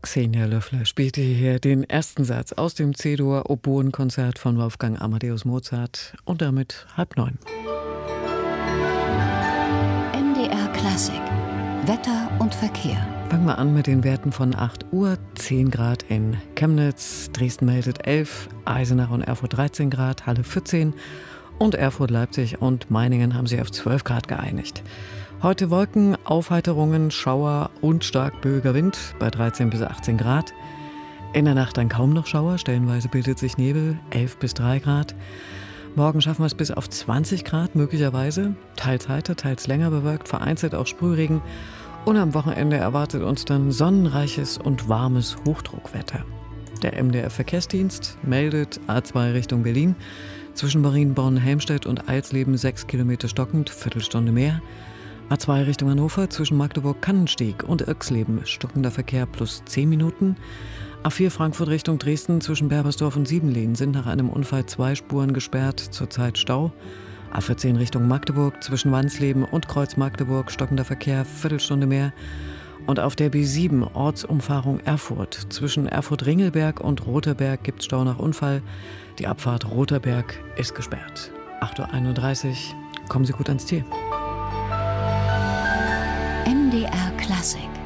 Xenia Löffler spielte hier den ersten Satz aus dem C-Dur-Oboen-Konzert von Wolfgang Amadeus Mozart und damit 8:30. MDR Klassik. Wetter und Verkehr. Fangen wir an mit den Werten von 8 Uhr. 10 Grad in Chemnitz, Dresden meldet 11, Eisenach und Erfurt 13 Grad, Halle 14 und Erfurt, Leipzig und Meiningen haben sich auf 12 Grad geeinigt. Heute Wolken, Aufheiterungen, Schauer und stark böiger Wind bei 13 bis 18 Grad. In der Nacht dann kaum noch Schauer, stellenweise bildet sich Nebel, 11 bis 3 Grad. Morgen schaffen wir es bis auf 20 Grad möglicherweise, teils heiter, teils länger bewölkt, vereinzelt auch Sprühregen. Und am Wochenende erwartet uns dann sonnenreiches und warmes Hochdruckwetter. Der MDR-Verkehrsdienst meldet A2 Richtung Berlin, zwischen Marienborn-Helmstedt und Eilsleben 6 Kilometer stockend, Viertelstunde mehr. A2 Richtung Hannover, zwischen Magdeburg-Kannenstieg und Irxleben, stockender Verkehr plus 10 Minuten. A4 Frankfurt Richtung Dresden, zwischen Berbersdorf und Siebenlehn sind nach einem Unfall 2 Spuren gesperrt, zurzeit Stau. A14 Richtung Magdeburg, zwischen Wansleben und Kreuz Magdeburg, stockender Verkehr, Viertelstunde mehr. Und auf der B7 Ortsumfahrung Erfurt, zwischen Erfurt-Ringelberg und Roterberg gibt es Stau nach Unfall. Die Abfahrt Roterberg ist gesperrt. 8:31 Uhr, kommen Sie gut ans Ziel. MDR Klassik.